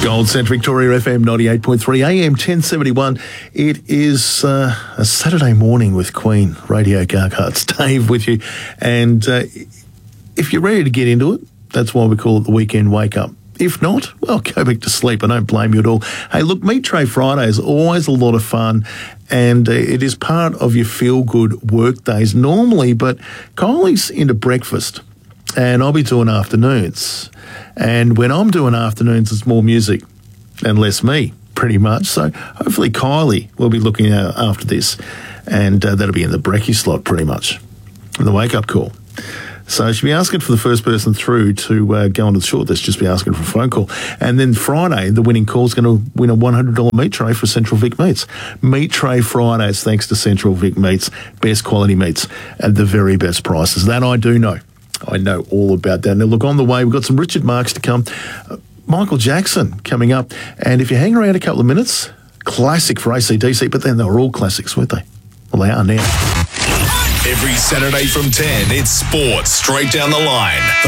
Gold Centre Victoria FM 98.3 AM 1071. It is a Saturday morning with Queen Radio Gaga. It's Dave with you. And if you're ready to get into it, that's why we call it the Weekend Wake Up. If not, well, go back to sleep. I don't blame you at all. Hey, look, Meat Tray Friday is always a lot of fun, and it is part of your feel-good work days normally, but Kylie's into breakfast, and I'll be doing afternoons. And when I'm doing afternoons, it's more music and less me, pretty much. So hopefully Kylie will be looking after this, and that'll be in the brekkie slot pretty much, in the wake-up call. So she'll be asking for the first person through to go onto the shortlist, just be asking for a phone call. And then Friday, the winning call is going to win a $100 meat tray for Central Vic Meats. Meat Tray Fridays, thanks to Central Vic Meats. Best quality meats at the very best prices. That I do know. I know all about that. Now, look, on the way, we've got some Richard Marx to come. Michael Jackson coming up. And if you hang around a couple of minutes, classic for AC/DC, but then they were all classics, weren't they? Well, they are now. Every Saturday from 10, it's sports straight down the line.